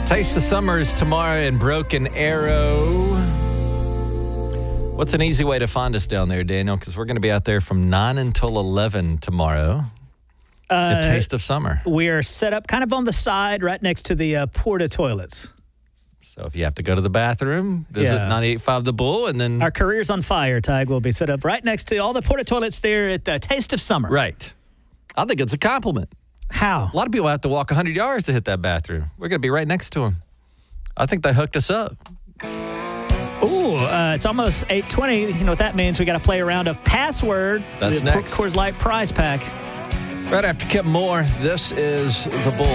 Taste the Summer is tomorrow in Broken Arrow. What's an easy way to find us down there, Daniel? Because we're going to be out there from 9 until 11 tomorrow. The Taste of Summer. We are set up kind of on the side right next to the porta toilets. So if you have to go to the bathroom, visit 98.5 The Bull, and then... Our Careers on Fire tag will be set up right next to all the porta toilets there at the Taste of Summer. Right. I think it's a compliment. How? A lot of people have to walk 100 yards to hit that bathroom. We're going to be right next to them. I think they hooked us up. Ooh, it's almost 8:20. You know what that means? We got to play a round of Password. That's the next. Coors Light prize pack. Right after Kip Moore, this is The Bull.